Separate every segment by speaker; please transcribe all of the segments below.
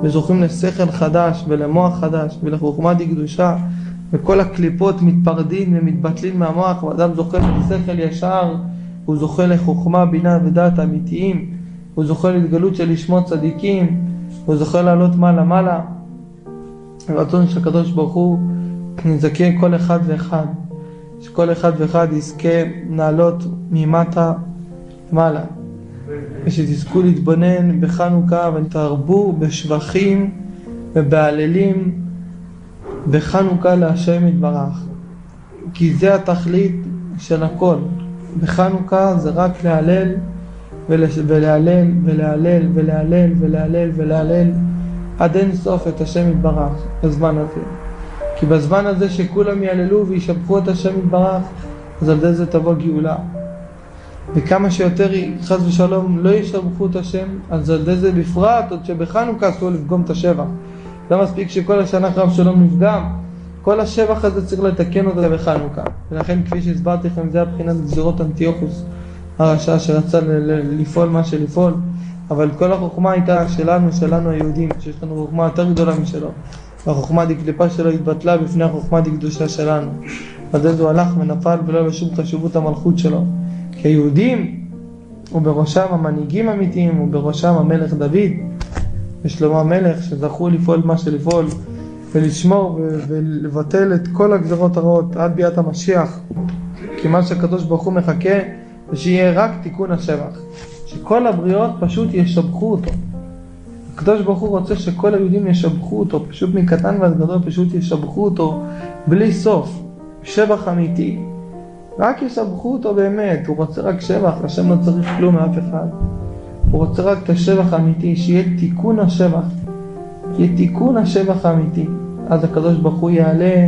Speaker 1: וזוכים לשכל חדש ולמוח חדש ולחוכמה דקדושה, וכל הקליפות מתפרדים ומתבטלים מהמוח, ואדם זוכה לשכל ישר, הוא זוכה לחוכמה, בינה ודעת אמיתיים, הוא זוכה להתגלות של לשמות צדיקים, הוא זוכה לעלות מעלה מעלה. רצון שהקדוש ברוך הוא נזכה כל אחד ואחד, שכל אחד ואחד יזכה לעלות ממטה מעלה, ושתזכו להתבונן בחנוכה ותרבו בשבחים ובהללים בחנוכה להשם יתברך, כי זה התכלית של הכל. בחנוכה זה רק להלל ולהלל ולהלל ולהלל ולהלל ולהלל עד אין סוף את השם יתברך בזמן הזה. כי בזמן הזה שכולם יעללו וישבחו את השם יתברך, אז על זה תבוא גאולה. וכמה שיותר חס ושלום לא ישבחו את השם, אז על זה בפרט, עוד שבחנוכה אסור לפגום את השבח. לא מספיק שכל השנה רב שלום נפגם, כל השבח הזה צריך לתקן אותו בחנוכה. ולכן כפי שהסברתי לכם, זה הבחינת גזירות אנטיוכוס הרשע, שרצה לפעול מה שלפעול, אבל כל החוכמה הייתה שלנו היהודים, שיש לנו חוכמה יותר גדולה משלו, והחוכמה דקליפה שלו התבטלה בפני החוכמה דקדושה שלנו. אז הוא הלך ונפל ולא בשום חשיבות המלכות שלו, כי היהודים ובראשם המנהיגים האמיתיים, ובראשם המלך דוד ושלמה המלך, שזכו לפעול מה שלפעול ולשמור ולבטל את כל הגזרות הרעות עד ביאת המשיח. כי מה שהקדוש ברוך הוא מחכה זה שיהיה רק תיקון השבח, שכל הבריות פשוט ישבחו אותו. הקדוש ברוך הוא רוצה שכל היהודים ישבחו אותו, פשוט מקטן ועד גדול פשוט ישבחו אותו בלי סוף, שבח אמיתי, רק ישבחו אותו באמת. הוא רוצה רק שבח, השם לא צריך כלום מאף אחד, הוא רוצה רק את השבח האמיתי, שיהיה תיקון השבח, יהיה תיקון השבח האמיתי. אז הקדוש ברוך הוא יעלה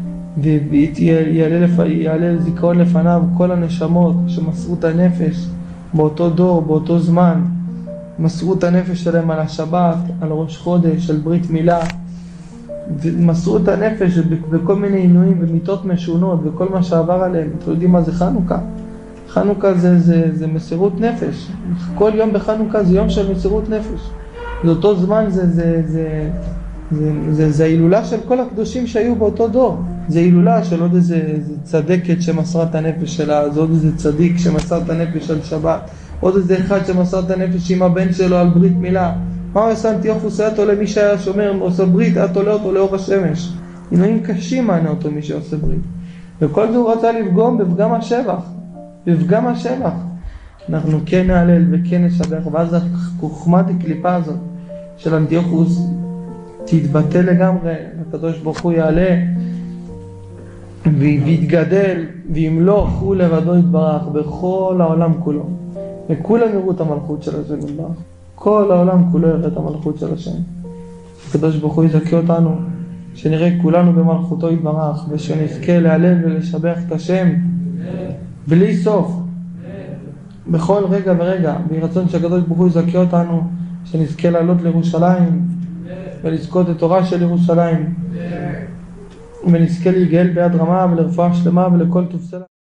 Speaker 1: ויעלה לזיכרון לפניו כל הנשמות שמסרו את הנפש באותו דור, באותו זמן, מסרו את הנפש שלהם על השבת, על ראש חודש, על ברית מילה, ומסרו את הנפש בכל מיני עינויים ומיתות משונות וכל מה שעבר עליהם. אתם יודעים מה זה חנוכה? חנוכה זה מסירות נפש. כל יום בחנוכה זה יום של מסירות נפש. זה אותו זמן, זה ההילולה של כל הקדושים שהיו באותו דור. זה הילולה של עוד איזה צדקת שמסרה את הנפש שלה, זה עוד איזה צדיק שמסר את הנפש על שבת, עוד איזה אחד שמסר את הנפש עם הבן שלו על ברית מילה. מה הוא עשה אנטיוכוס? היה תולה מי שהיה שומר עושה ברית, היה תולה אותו לאור השמש. עינויים קשים מענה אותו מי שעושה ברית, וכל זה הוא רצה לפגום בפגם השבח, בפגם השבח. אנחנו כן נעלל וכן נשבח, ואז החוכמה דקליפה הזאת של אנטיוכוס תתבטא לגמרי. הקדוש ברוך הוא יעלה ויתגדל וימלוך הוא לבדו יתברך בכל העולם כולו, וכולם יראו את המלכות של השם יתברך. כל העולם כולו יראה את המלכות של השם. הקדוש ברוך הוא יזכה אותנו שנראה כולנו במלכותו יתברך, ושנזכה להלל ולשבח את השם בלי סוף בכל רגע ורגע. וירצון שהקדוש ברוך הוא יזכה אותנו שנזכה לעלות לירושלים ולזכות את תורה של ירושלים, ונזכה להיגאל ביד רמה ולרפואה שלמה ולכל טוב סלה.